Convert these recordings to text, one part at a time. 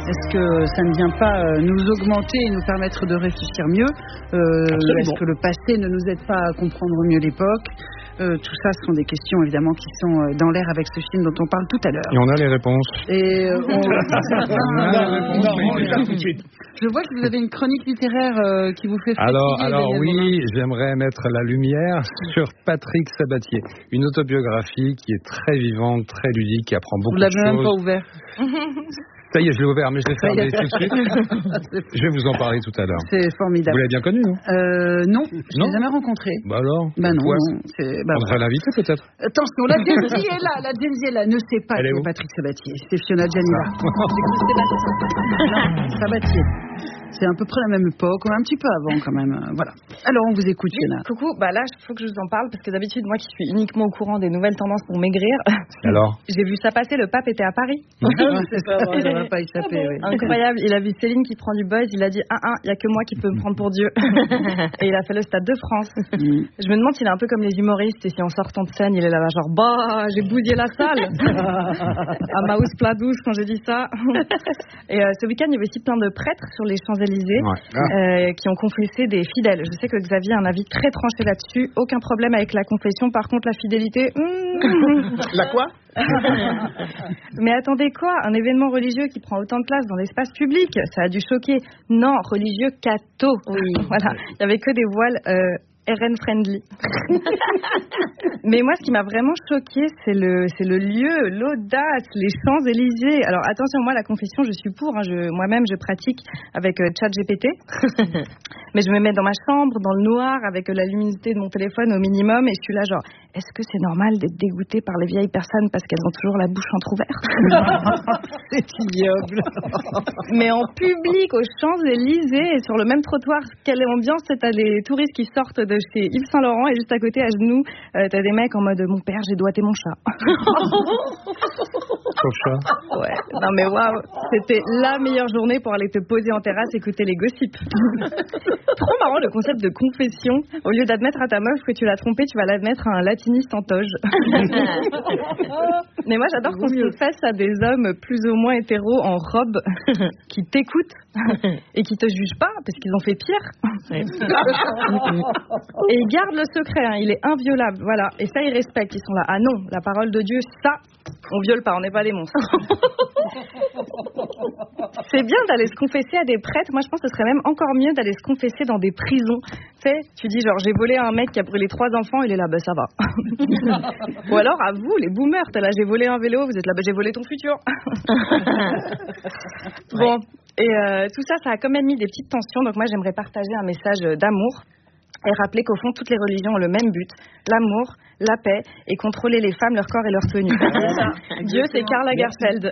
Est-ce que ça ne vient pas nous augmenter et nous permettre de réfléchir mieux? Est-ce que le passé ne nous aide pas à comprendre mieux l'époque? Tout ça, ce sont des questions évidemment qui sont dans l'air avec ce film dont on parle tout à l'heure. Et on a les réponses. Et je vois que vous avez une chronique littéraire qui vous fait fatiguer. Alors oui, j'aimerais mettre la lumière sur Patrick Sabatier, une autobiographie qui est très vivante, très ludique, qui apprend beaucoup de choses. Vous l'avez même pas ouvert. Ça y est, je l'ai ouvert, mais je l'ai fermé tout de suite. Je vais vous en parler tout à l'heure. C'est formidable. Vous l'avez bien connu, non? Non, je ne l'ai jamais rencontré. Bah alors? Bah non. On devrait l'inviter peut-être. Attention, la Gen Z est là. La Gen Z est là. Ne sait pas qui est Patrick Sabatier. C'est Fiona Gianilla. Sabatier. C'est à peu près la même époque, un petit peu avant quand même. Voilà. Alors on vous écoute, Fiona. Coucou, là il faut que je vous en parle parce que d'habitude moi qui suis uniquement au courant des nouvelles tendances pour maigrir. Alors j'ai vu ça passer, le pape était à Paris. C'est pas vrai, ça va pas échapper. Oui. Incroyable, il a vu Céline qui prend du buzz, il a dit il y a que moi qui peux me prendre pour Dieu. Et il a fait le Stade de France. Je me demande s'il est un peu comme les humoristes et si en sortant de scène il est là genre j'ai bousillé la salle. À Maus Pladouce quand j'ai dit ça. Et ce week-end il y avait aussi plein de prêtres sur les Champs-Élysées qui ont confessé des fidèles. Je sais que Xavier a un avis très tranché là-dessus. Aucun problème avec la confession. Par contre, la fidélité... La quoi? Mais attendez quoi? Un événement religieux qui prend autant de place dans l'espace public, ça a dû choquer. Non, religieux catho. Oui. Voilà. Il n'y avait que des voiles... RN friendly. Mais moi, ce qui m'a vraiment choquée, c'est le lieu, l'audace, les Champs-Élysées. Alors attention, moi, la confession, je suis pour. Moi-même, je pratique avec ChatGPT. Mais je me mets dans ma chambre, dans le noir, avec la luminosité de mon téléphone au minimum, et je suis là genre, est-ce que c'est normal d'être dégoûté par les vieilles personnes parce qu'elles ont toujours la bouche entrouverte? C'est ignoble. Mais en public, aux Champs-Élysées, et sur le même trottoir, quelle ambiance, t'as des touristes qui sortent de chez Yves Saint Laurent et juste à côté, à genoux, t'as des mecs en mode mon père, j'ai doigté mon chat. Sauf chat. Ouais. Non mais waouh, c'était la meilleure journée pour aller te poser en terrasse, écouter les gossips. Trop marrant le concept de confession. Au lieu d'admettre à ta meuf que tu l'as trompée, tu vas l'admettre à un latiniste en toge. Mais moi j'adore qu'on se fasse à des hommes plus ou moins hétéros en robe qui t'écoutent et qui te jugent pas parce qu'ils ont fait pire. Et ils gardent le secret, il est inviolable, voilà. Et ça ils respectent, ils sont là. Ah non, la parole de Dieu, ça, on viole pas, on n'est pas des monstres. C'est bien d'aller se confesser à des prêtres. Moi je pense que ce serait même encore mieux d'aller se confesser dans des prisons. Tu sais, tu dis genre j'ai volé à un mec qui a brûlé 3 enfants, il est là, bah ça va. Ou alors à vous les boomers, t'es là j'ai volé un vélo, vous êtes là, bah j'ai volé ton futur. Bon, et tout ça, ça a quand même mis des petites tensions. Donc moi j'aimerais partager un message d'amour et rappeler qu'au fond toutes les religions ont le même but, l'amour, la paix et contrôler les femmes, leur corps et leur tenue. Dieu, c'est Karl Lagerfeld.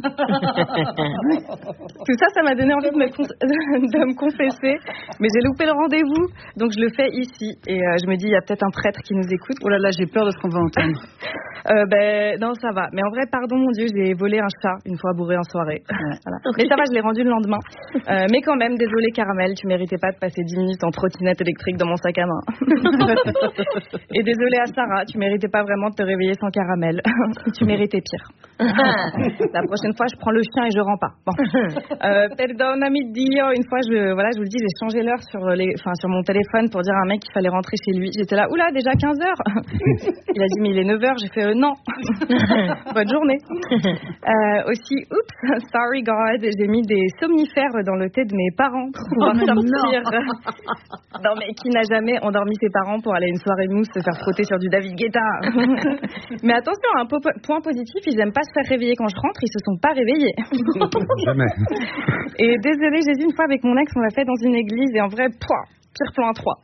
Tout ça, ça m'a donné envie de me confesser, mais j'ai loupé le rendez-vous, donc je le fais ici. Et je me dis, il y a peut-être un prêtre qui nous écoute. Oh là là, j'ai peur de ce qu'on va entendre. Non, ça va. Mais en vrai, pardon mon Dieu, j'ai volé un chat une fois bourré en soirée. Voilà. Mais ça va, je l'ai rendu le lendemain. Mais quand même, désolé Caramel, tu méritais pas de passer 10 minutes en trottinette électrique dans mon sac à main. Et désolé à Sarah, tu méritais pas vraiment de te réveiller sans Caramel. Tu méritais pire. La prochaine fois, je prends le chien et je rends pas. Bon. Perdonami Dio, une fois, je vous le dis, j'ai changé l'heure sur mon téléphone pour dire à un mec qu'il fallait rentrer chez lui. J'étais là, oula, déjà 15h. Il a dit, mais il est 9h. J'ai fait, non. Bonne journée. Aussi, oups, sorry God, j'ai mis des somnifères dans le thé de mes parents pour pouvoir sortir. Non, mais qui n'a jamais endormi ses parents pour aller à une soirée mousse se faire frotter sur du David Guetta? Mais attention, un point positif, ils aiment pas se faire réveiller quand je rentre, ils se sont pas réveillés. Jamais. Et désolé, Jésus, une fois avec mon ex, on l'a fait dans une église et en vrai, pire plan 3.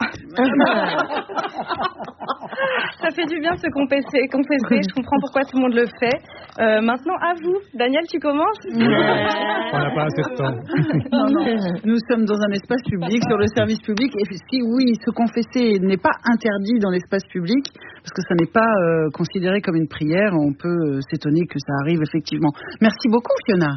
Ça fait du bien de se confesser. Je comprends pourquoi tout le monde le fait. Maintenant, à vous. Daniel, tu commences? On n'a pas assez de temps. Non. Nous sommes dans un espace public, sur le service public. Et si oui, se confesser n'est pas interdit dans l'espace public, parce que ça n'est pas considéré comme une prière, on peut s'étonner que ça arrive effectivement. Merci beaucoup, Fiona.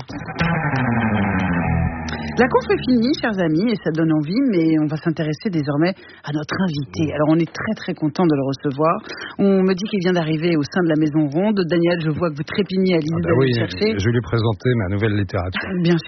La conf est finie, chers amis, et ça donne envie, mais on va s'intéresser désormais à notre invité. Alors, on est très très content de le recevoir. On me dit qu'il vient d'arriver au sein de la Maison Ronde. Daniel, je vois que vous trépignez à l'idée d'aller le chercher. Je vais lui présenter ma nouvelle littérature. Bien